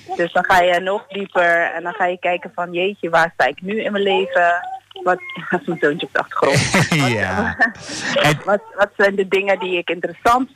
Dus dan ga je nog dieper en dan ga je kijken van jeetje, waar sta ik nu in mijn leven? Wat is mijn zoontje op de achtergrond? Ja. Wat zijn de dingen die ik interessant